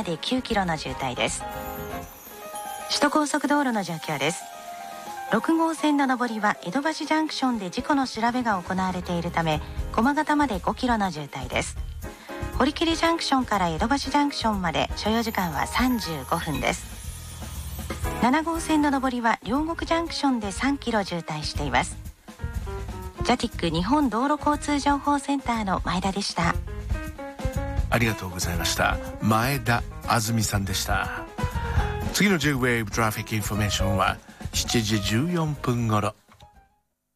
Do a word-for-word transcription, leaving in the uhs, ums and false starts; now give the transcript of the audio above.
まできゅうキロの渋滞です。首都高速道路の状況です。ろく号線の上りは江戸橋ジャンクションで事故の調べが行われているため、駒形までごキロの渋滞です。堀切ジャンクションから江戸橋ジャンクションまで所要時間はさんじゅうごふんです。なな号線の上りは両国ジャンクションでさんキロ渋滞しています。ジャティック日本道路交通情報センターの前田でした。 ありがとうございました。前田あずみさんでした。次の J-Wave トラフィックインフォメーションはしちじじゅうよんぷん頃。